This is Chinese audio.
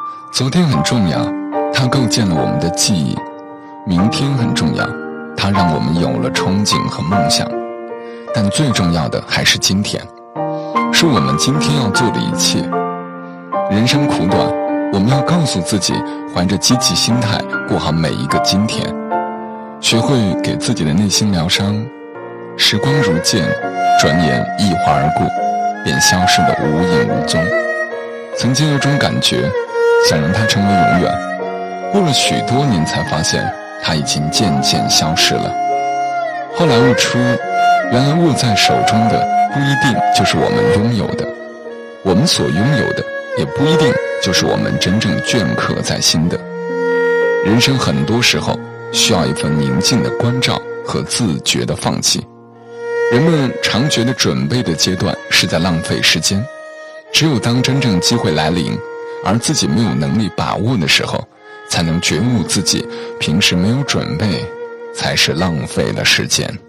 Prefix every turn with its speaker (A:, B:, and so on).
A: 昨天很重要，它构建了我们的记忆；明天很重要，它让我们有了憧憬和梦想。但最重要的还是今天，是我们今天要做的一切。人生苦短，我们要告诉自己，怀着积极心态过好每一个今天，学会给自己的内心疗伤。时光如箭，转眼一划而过，便消失得无影无踪。曾经有种感觉，想让它成为永远，过了许多年才发现它已经渐渐消失了。后来悟出，原来握在手中的不一定就是我们拥有的，我们所拥有的也不一定就是我们真正镌刻在心的。人生很多时候需要一份宁静的关照和自觉的放弃。人们常觉得准备的阶段是在浪费时间，只有当真正机会来临，而自己没有能力把握的时候，才能觉悟自己平时没有准备，才是浪费了时间。